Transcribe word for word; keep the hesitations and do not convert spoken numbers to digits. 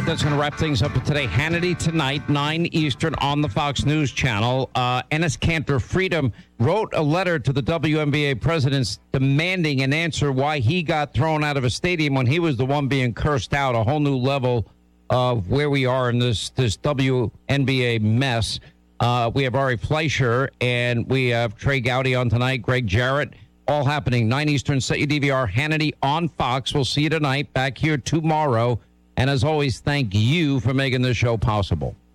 right, that's going to wrap things up for today. Hannity tonight, nine Eastern on the Fox News Channel. Uh, Enes Kanter Freedom wrote a letter to the W N B A presidents demanding an answer why he got thrown out of a stadium when he was the one being cursed out, a whole new level of where we are in this, this W N B A mess. Uh, we have Ari Fleischer, and we have Trey Gowdy on tonight, Greg Jarrett, all happening. nine Eastern, set your D V R, Hannity on Fox. We'll see you tonight, back here tomorrow. And as always, thank you for making this show possible.